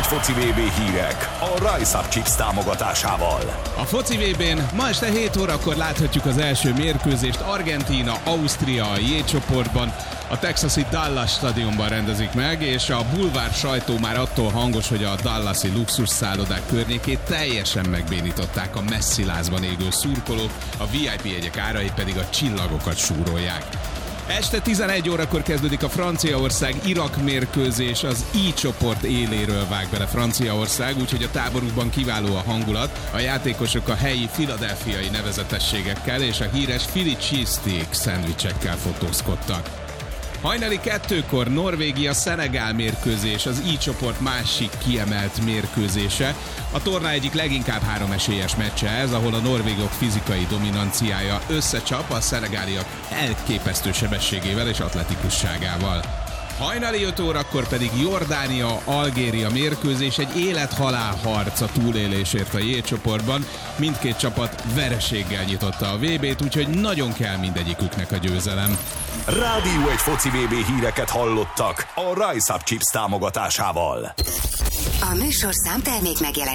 hogy foci VB hírek a Rise Up Chips támogatásával. A foci VB-n ma este 7 órakor láthatjuk az első mérkőzést. Argentína, Ausztria a J csoportban, a texasi Dallas stadionban rendezik meg, és a bulvár sajtó már attól hangos, hogy a dallasi luxus szállodák környékét teljesen megbénították a messzilázban égő szurkolók, a VIP jegyek árai pedig a csillagokat súrolják. Este 11 órakor kezdődik a Franciaország-Irak mérkőzés, az I csoport éléről vág bele Franciaország, úgyhogy a táborukban kiváló a hangulat. A játékosok a helyi philadelphiai nevezetességekkel és a híres Philly cheesesteak szendvicsekkel fotózkodtak. Hajnali 2-kor Norvégia-Szenegál mérkőzés, az I csoport másik kiemelt mérkőzése. A torna egyik leginkább 3 esélyes meccse ez, ahol a norvégok fizikai dominanciája összecsap a szenegáliak elképesztő sebességével és atletikusságával. Hajnali 5 órakor pedig Jordánia-Algéria mérkőzés, egy élet-halál harc a túlélésért a J csoportban. Mindkét csapat vereséggel nyitotta a VB-t, úgyhogy nagyon kell mindegyiküknek a győzelem. Rádió egy foci VB híreket hallottak a Rise Up Chips támogatásával. A műsorszám termék megjelenítés.